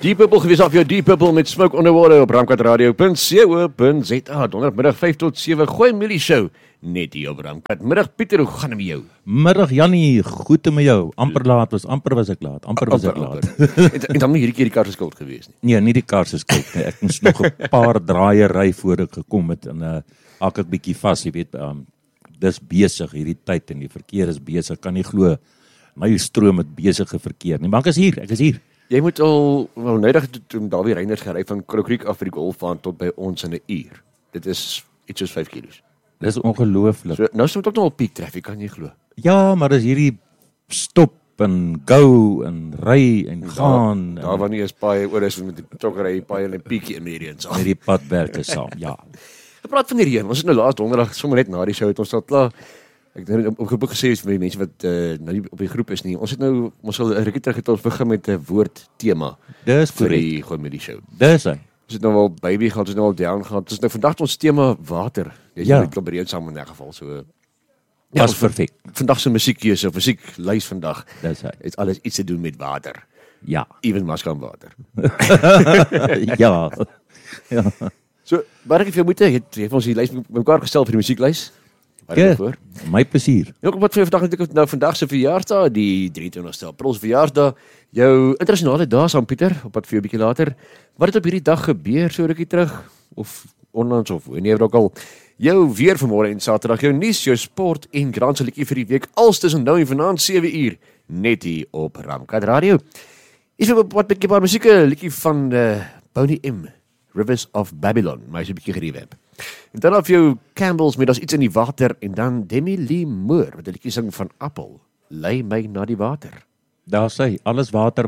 Deep Purple gewees af jou Deep Purple met Smoke on the Water op ramkatradio.co.za. Donderdagmiddag 5 tot 7, gooi Millie Show, net hier op Ramkat. Middag Pieter, hoe gaan het met jou? Middag Jannie, goed met jou. Amper was ek laat. En dan nie hierdie keer die kar se skuld gewees nie. Nee, nie die kar se skuld nie. Ek moes nog 'n paar draaie ry voor ek gekom het en hak ek bietjie vas, jy weet, dis besig hierdie tyd en die verkeer is besig. Kan nie glo my stroom met besige verkeer nie. Maar ek is hier. Jy moet al, nodig toe Dawie Reiners gery van Krokriek af vir die golfbaan tot by ons in 'n uur. Dit is iets soos 5 kilos. Dis ongelooflik. So, nou stond ook nog al peak traffic, kan jy glo. Ja, maar dis hierdie stop en go en ry en gaan. Daar wanneer is paai oor is met die tokkery paai en 'n piekie in hierdie eens. Met die padwerke saam, ja. Gepraat van die reën. Ons het nou laas donderdag sommer net na die show het ons al klaar. Ek het op groep gesê vir die mense wat nou nie op die groep is nie. Ons sal 'n rukkie terug het ons begin met 'n woordtema. Dis vir korrek. die gooi met die show. Dis hy. Ons het nou al baby gehad, ons het nou al down gehad. Dis nou vandag ons tema water. Jy Ja. het klop breed saam in 'n geval so. Was perfek. Vandag se musiekkeuse, musieklys vandag. Dis hy. Het alles iets te doen met water. Ja. Even Maskan water. Ja. Ja. So, baie vir jou moeite. Jy het ons die lys mekaar gestel vir die musieklys. Ja, my plesier. En ook wat vir vandag natuurlik nou vandag se verjaarsdag, die 23ste April se verjaarsdag, jou internasionale dag saam Pieter, op wat vir jou 'n bietjie later. Wat het op hierdie dag gebeur so rukkie terug of onlangs of wanneer ook al? Jou weer vanmôre en Saterdag, jou nuus, jou sport en grand se liedjie vir die week, als tussen nou en vanaand 7 uur net hier op Ramkat Radio. Is vir wat 'n bietjie paar musieke liedjie van Boney M, Rivers of Babylon, maar so 'n bietjie gereweb. En dan af jou Campbells met as iets in die water en dan Demi Lee Moore wat 'n liedjie sing van Appel, lei my na die water. Daar sê alles water.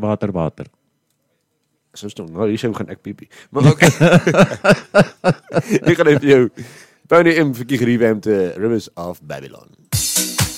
So stom, nou hier sou gaan ek piepie. Maar ook ek gaan net vir jou Boney M vir die gerewampte Rivers of Babylon.